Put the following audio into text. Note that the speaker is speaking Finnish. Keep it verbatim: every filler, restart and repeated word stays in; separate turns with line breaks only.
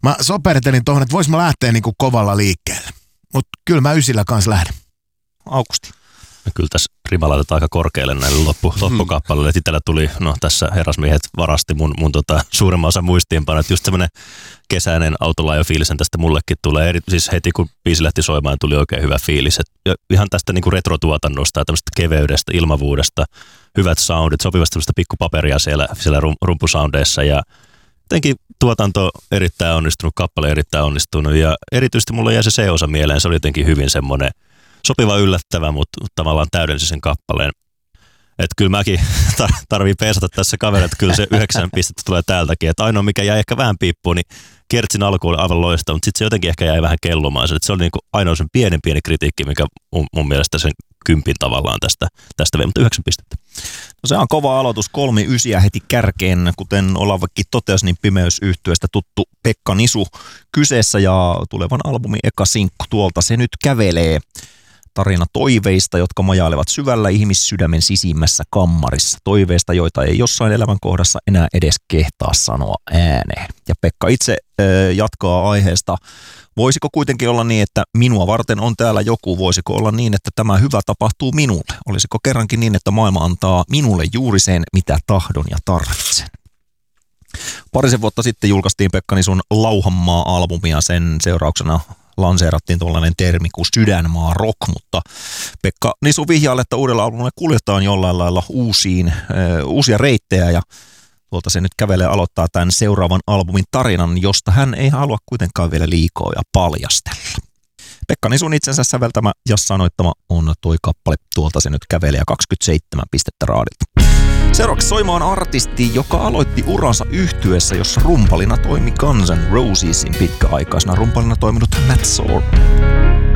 Mä sopertelin tohon, että vois mä lähteä niinku kovalla liikkeelle. Mut kyllä mä ysillä kanssa lähden.
Aukusti.
Kyllä tässä rima laitetaan aika korkealle näille loppu, loppukappaleille. Itsellä tuli, no tässä herrasmiehet varasti mun, mun tota, suurimman osan muistiinpano, että just semmoinen kesäinen autolaajofiilisen tästä mullekin tulee. Eri, siis heti kun biisi lähti soimaan, tuli oikein hyvä fiilis. Et ihan tästä niinku retrotuotannosta ja tämmöistä keveydestä, ilmavuudesta, hyvät soundit, sopivasti tämmöistä pikkupaperia siellä, siellä rumpusoundeissa ja jotenkin tuotanto erittäin onnistunut, kappale erittäin onnistunut ja erityisesti mulla jäi se C-osa mieleen, se oli jotenkin hyvin semmoinen sopiva yllättävä, mutta tavallaan täydensi sen kappaleen. Että kyllä mäkin tar- tarvii peesata tässä kaverit, että kyllä se yhdeksän pistettä tulee täältäkin. Että ainoa mikä jäi ehkä vähän piippuun, niin Kertsin alku oli aivan loistava, mutta sitten se jotenkin ehkä jäi vähän kellumaan. Se oli niinku ainoa sen pienen pieni kritiikki, mikä mun, mun mielestä sen kympin tavallaan tästä, tästä vei, mutta yhdeksän pistettä.
No se on kova aloitus, kolmi ysiä heti kärkeen, kuten Olavekin totesi, niin Pimeysyhtyeestä tuttu Pekka Nisu kyseessä ja tulevan albumin eka sinkku tuolta se nyt kävelee. Tarina toiveista, jotka majailevat syvällä ihmissydämen sisimmässä kammarissa. Toiveista, joita ei jossain elämänkohdassa enää edes kehtaa sanoa ääneen. Ja Pekka itse äh, jatkaa aiheesta. Voisiko kuitenkin olla niin, että minua varten on täällä joku? Voisiko olla niin, että tämä hyvä tapahtuu minulle? Olisiko kerrankin niin, että maailma antaa minulle juuri sen, mitä tahdon ja tarvitsen? Parisen vuotta sitten julkaistiin Pekka Nisun Lauhanmaa-albumia. Sen seurauksena lanseerattiin tuollainen termi kuin sydänmaa rock, mutta Pekka Nisu vihjailee, että uudella albumilla kuljetaan jollain lailla uusiin, ö, uusia reittejä ja tuolta se nyt kävelee aloittaa tämän seuraavan albumin tarinan, josta hän ei halua kuitenkaan vielä liikoa ja paljastella. Pekka Nisun itsensä säveltämä ja sanoittama on toi kappale tuolta se nyt kävelee kaksikymmentäseitsemän pistettä raadilta. Seuraavaksi soimaan artisti, joka aloitti uransa yhtyeessä, jossa rumpalina toimi Guns N' Rosesin pitkäaikaisena rumpalina toiminut Matt Sorum.